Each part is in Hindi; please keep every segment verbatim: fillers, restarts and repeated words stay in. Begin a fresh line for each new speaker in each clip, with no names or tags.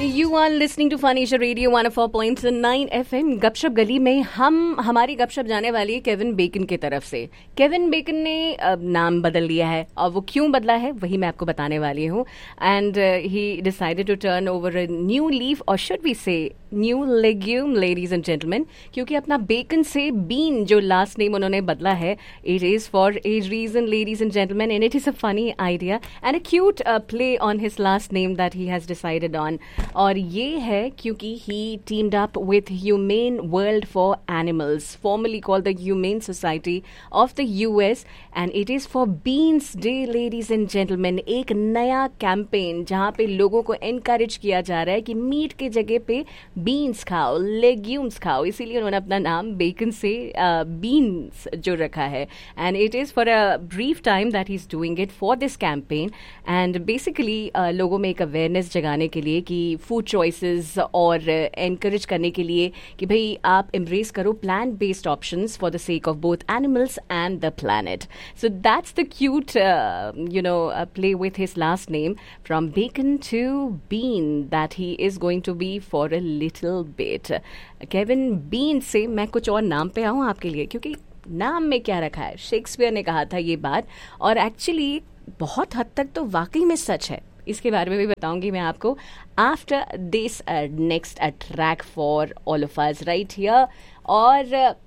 You are listening to Fun Asia Radio one oh four point nine F M. गपशप गली में हम हमारी गपशप जाने वाली है केविन बेकन की तरफ से. केविन बेकन ने अब नाम बदल लिया है और वो क्यों बदला है वही मैं आपको बताने वाली हूँ. And he decided to turn over a new leaf, और शुड वी से new legume, ladies and gentleman, क्योंकि अपना बेकन से बीन जो लास्ट नेम उन्होंने बदला है. It is for a reason, ladies and gentleman, and it is a funny idea and a cute play on his last name that he has decided on. और ये है क्योंकि ही teemed up with humane world for animals, formally called the humane society of the US, and it is for beans day, ladies and gentleman. एक नया कैंपेन जहां पे लोगों को एनकरेज किया जा रहा है कि मीट के जगह पे बीन्स खाओ, लेग्यूम्स खाओ. इसीलिए उन्होंने अपना नाम बेकन से बीन्स uh, जो रखा है. And it is for a brief time that he is doing it for this campaign. And basically लोगों में एक अवेयरनेस जगाने के लिए कि फूड चॉइसेस और एनकरेज करने के लिए कि भाई आप एम्ब्रेस करो plant based options for the sake of both animals and the planet. So that's the cute you know play with his last name, from bacon to been, that he is going to be for a little bit. Kevin been से मैं कुछ और नाम पे आऊँ आपके लिए, क्योंकि नाम में क्या रखा है. शेक्सपियर ने कहा था ये बात, और एक्चुअली बहुत हद तक तो वाकई में सच है. इसके बारे में भी बताऊंगी मैं आपको after this next track for all of us right here. और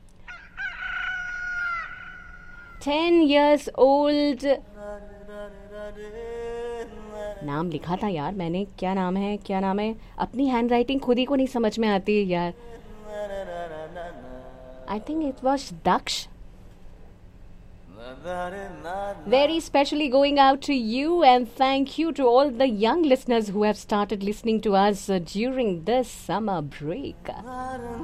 टेन इयर्स ओल्ड नाम लिखा था यार मैंने, क्या नाम है क्या नाम है, अपनी हैंड राइटिंग खुद ही को नहीं समझ में आती है यार. I think it was Daksha. Very specially going out to you, and thank you to all the young listeners who have started listening to us uh, during this summer break.